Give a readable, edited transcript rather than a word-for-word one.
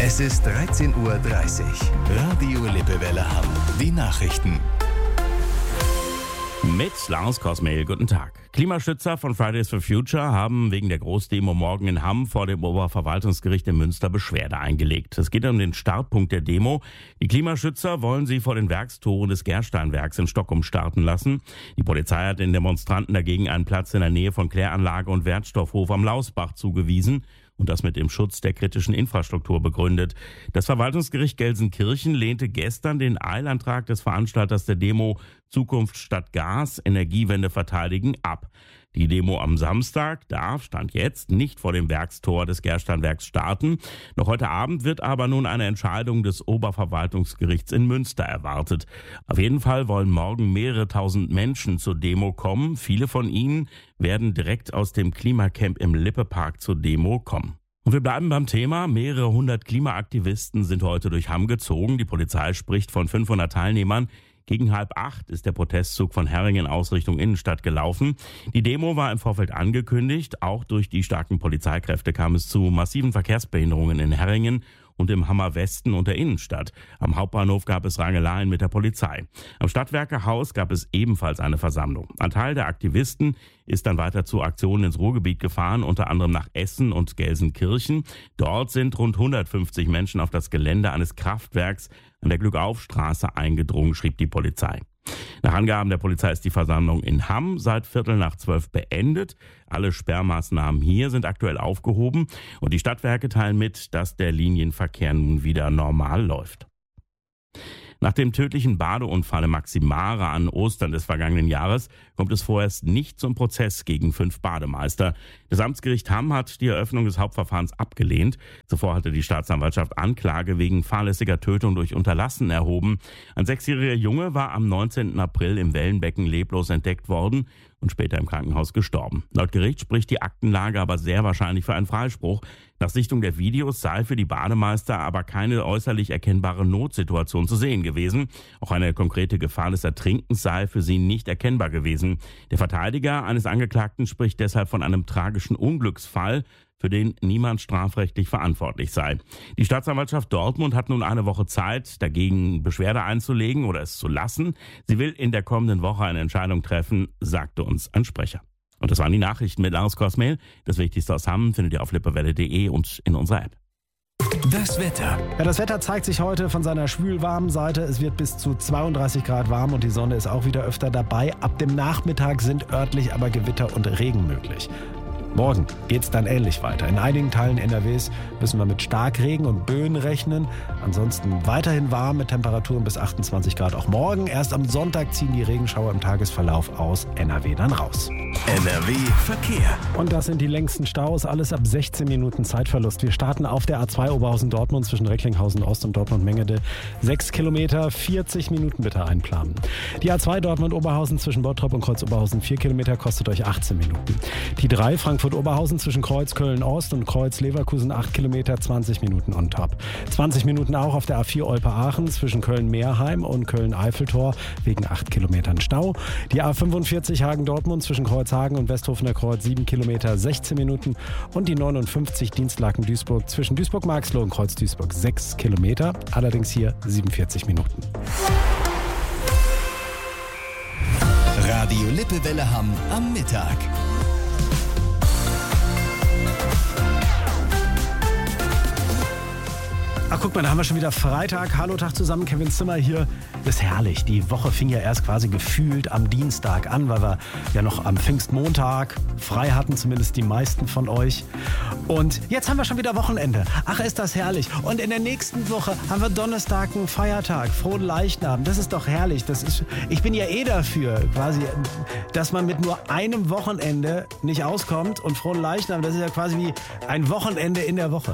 Es ist 13:30 Uhr. Radio Lippewelle Hamm. Die Nachrichten. Mit Lars Kosmehl, guten Tag. Klimaschützer von Fridays for Future haben wegen der Großdemo morgen in Hamm vor dem Oberverwaltungsgericht in Münster Beschwerde eingelegt. Es geht um den Startpunkt der Demo. Die Klimaschützer wollen sie vor den Werkstoren des Gersteinwerks in Stockholm starten lassen. Die Polizei hat den Demonstranten dagegen einen Platz in der Nähe von Kläranlage und Wertstoffhof am Lausbach zugewiesen und das mit dem Schutz der kritischen Infrastruktur begründet. Das Verwaltungsgericht Gelsenkirchen lehnte gestern den Eilantrag des Veranstalters der Demo Zukunft statt Gas, Energiewende verteidigen ab. Die Demo am Samstag darf, Stand jetzt, nicht vor dem Werkstor des Gersteinwerks starten. Noch heute Abend wird aber nun eine Entscheidung des Oberverwaltungsgerichts in Münster erwartet. Auf jeden Fall wollen morgen mehrere tausend Menschen zur Demo kommen. Viele von ihnen werden direkt aus dem Klimacamp im Lippepark zur Demo kommen. Und wir bleiben beim Thema. Mehrere hundert Klimaaktivisten sind heute durch Hamm gezogen. Die Polizei spricht von 500 Teilnehmern. Gegen 7:30 ist der Protestzug von Herringen aus Richtung Innenstadt gelaufen. Die Demo war im Vorfeld angekündigt. Auch durch die starken Polizeikräfte kam es zu massiven Verkehrsbehinderungen in Herringen und im Hammer Westen und der Innenstadt. Am Hauptbahnhof gab es Rangeleien mit der Polizei. Am Stadtwerkehaus gab es ebenfalls eine Versammlung. Ein Teil der Aktivisten ist dann weiter zu Aktionen ins Ruhrgebiet gefahren, unter anderem nach Essen und Gelsenkirchen. Dort sind rund 150 Menschen auf das Gelände eines Kraftwerks an der Glückaufstraße eingedrungen, schrieb die Polizei. Nach Angaben der Polizei ist die Versammlung in Hamm seit 11:45 beendet. Alle Sperrmaßnahmen hier sind aktuell aufgehoben und die Stadtwerke teilen mit, dass der Linienverkehr nun wieder normal läuft. Nach dem tödlichen Badeunfall im Maximara an Ostern des vergangenen Jahres kommt es vorerst nicht zum Prozess gegen 5 Bademeister. Das Amtsgericht Hamm hat die Eröffnung des Hauptverfahrens abgelehnt. Zuvor hatte die Staatsanwaltschaft Anklage wegen fahrlässiger Tötung durch Unterlassen erhoben. Ein 6-jähriger Junge war am 19. April im Wellenbecken leblos entdeckt worden und später im Krankenhaus gestorben. Laut Gericht spricht die Aktenlage aber sehr wahrscheinlich für einen Freispruch. Nach Sichtung der Videos sei für die Bademeister aber keine äußerlich erkennbare Notsituation zu sehen gewesen. Auch eine konkrete Gefahr des Ertrinkens sei für sie nicht erkennbar gewesen. Der Verteidiger eines Angeklagten spricht deshalb von einem tragischen Unglücksfall, für den niemand strafrechtlich verantwortlich sei. Die Staatsanwaltschaft Dortmund hat nun eine Woche Zeit, dagegen Beschwerde einzulegen oder es zu lassen. Sie will in der kommenden Woche eine Entscheidung treffen, sagte uns ein Sprecher. Und das waren die Nachrichten mit Lars Kosmehl. Das Wichtigste aus Hamm findet ihr auf lippewelle.de und in unserer App. Das Wetter. Ja, das Wetter zeigt sich heute von seiner schwülwarmen Seite. Es wird bis zu 32 Grad warm und die Sonne ist auch wieder öfter dabei. Ab dem Nachmittag sind örtlich aber Gewitter und Regen möglich. Morgen geht es dann ähnlich weiter. In einigen Teilen NRWs müssen wir mit Starkregen und Böen rechnen. Ansonsten weiterhin warm mit Temperaturen bis 28 Grad auch morgen. Erst am Sonntag ziehen die Regenschauer im Tagesverlauf aus NRW dann raus. NRW Verkehr. Und das sind die längsten Staus, alles ab 16 Minuten Zeitverlust. Wir starten auf der A2 Oberhausen-Dortmund zwischen Recklinghausen Ost und Dortmund-Mengede. 6 Kilometer, 40 Minuten bitte einplanen. Die A2 Dortmund-Oberhausen zwischen Bottrop und Kreuz-Oberhausen 4 Kilometer kostet euch 18 Minuten. Die 3 Frankfurt-Oberhausen zwischen Kreuz-Köln-Ost und Kreuz-Leverkusen 8 Kilometer, 20 Minuten on top. 20 Minuten auch auf der A4 Olpe-Aachen zwischen Köln-Meerheim und Köln-Eiffeltor wegen 8 Kilometern Stau. Die A45 Hagen-Dortmund zwischen Kreuzhagen und Westhofener Kreuz 7 Kilometer, 16 Minuten. Und die 59 Dienstlaken-Duisburg zwischen Duisburg-Marxloh und Kreuz-Duisburg 6 Kilometer, allerdings hier 47 Minuten. Radio Lippewelle Hamm am Mittag. Ach, guck mal, da haben wir schon wieder Freitag. Hallo, Tag zusammen, Kevin Zimmer hier. Das ist herrlich. Die Woche fing ja erst quasi gefühlt am Dienstag an, weil wir ja noch am Pfingstmontag frei hatten, zumindest die meisten von euch. Und jetzt haben wir schon wieder Wochenende. Ach, ist das herrlich. Und in der nächsten Woche haben wir Donnerstag einen Feiertag, Frohen Leichnam. Das ist doch herrlich. Ich bin ja dafür, quasi, dass man mit nur einem Wochenende nicht auskommt. Und Frohen Leichnam, das ist ja quasi wie ein Wochenende in der Woche.